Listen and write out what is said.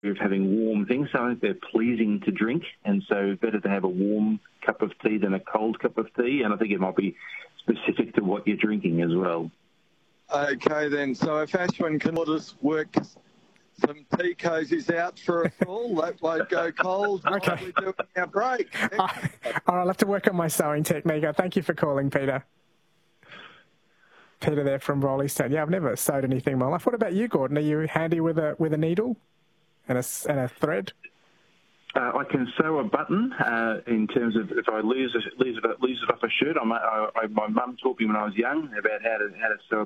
of having warm things, so I think they're pleasing to drink, and so better to have a warm cup of tea than a cold cup of tea, and I think it might be specific to what you're drinking as well. Okay then, so if Ashwin can let us work some tea cozies out for us all, that won't go cold while we're doing our break. I'll have to work on my sewing technique. Thank you for calling, Peter. Peter there from Rolleston. Yeah, I've never sewed anything in my life. What about you, Gordon? Are you handy with a needle and a thread? I can sew a button in terms of if I lose it off a shirt. My mum taught me when I was young about how to sew